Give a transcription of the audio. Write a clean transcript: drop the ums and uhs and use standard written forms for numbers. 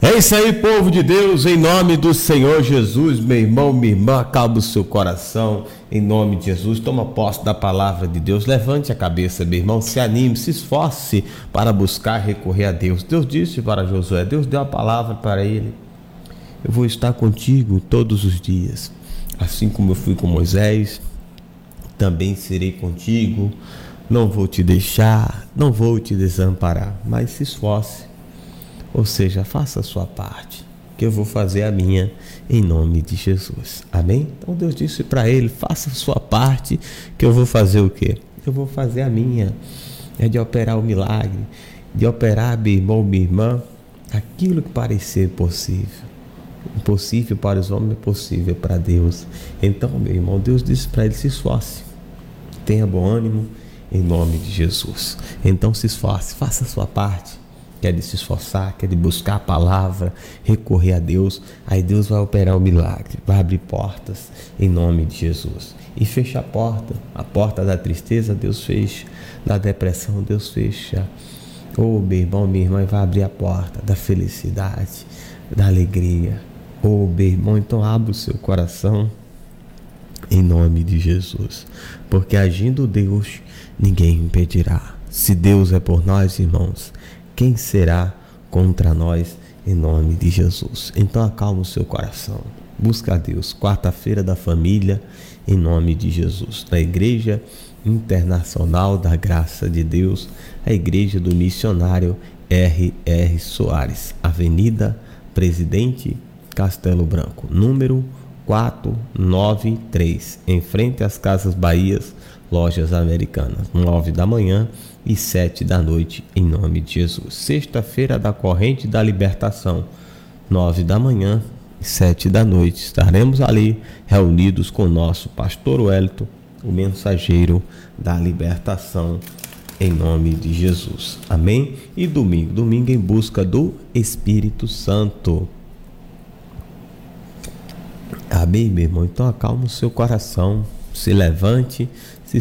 É isso aí, povo de Deus, em nome do Senhor Jesus, meu irmão, minha irmã, acalme o seu coração, em nome de Jesus, toma posse da palavra de Deus, levante a cabeça, meu irmão, se anime, se esforce para buscar recorrer a Deus. Deus disse para Josué, Deus deu a palavra para ele, eu vou estar contigo todos os dias, assim como eu fui com Moisés, também serei contigo, não vou te deixar, não vou te desamparar, mas se esforce. Ou seja, faça a sua parte, que eu vou fazer a minha em nome de Jesus. Amém? Então Deus disse para ele, faça a sua parte, que eu vou fazer o quê? Eu vou fazer a minha. É de operar o milagre, de operar, meu irmão, minha irmã, aquilo que parecer possível. Impossível para os homens é possível para Deus. Então, meu irmão, Deus disse para ele, se esforce. Tenha bom ânimo em nome de Jesus. Então se esforce, faça a sua parte. Quer de se esforçar, quer de buscar a palavra, recorrer a Deus, aí Deus vai operar o milagre, vai abrir portas em nome de Jesus. E fecha a porta da tristeza, Deus fecha, da depressão, Deus fecha. Oh, meu irmão, minha irmã, vai abrir a porta da felicidade, da alegria. Oh, meu irmão, então abre o seu coração em nome de Jesus, porque agindo Deus, ninguém impedirá. Se Deus é por nós, irmãos, quem será contra nós em nome de Jesus? Então acalma o seu coração, busca a Deus. Quarta-feira da família em nome de Jesus, na Igreja Internacional da Graça de Deus, a Igreja do Missionário R.R. Soares, Avenida Presidente Castelo Branco, número 493, em frente às Casas Bahias, Lojas Americanas, 9 da manhã e 7 da noite, em nome de Jesus. Sexta-feira da Corrente da Libertação, 9 da manhã e 7 da noite. Estaremos ali reunidos com o nosso pastor Wellington, o mensageiro da libertação, em nome de Jesus. Amém? E domingo em busca do Espírito Santo. Amém, meu irmão? Então acalma o seu coração, se levante,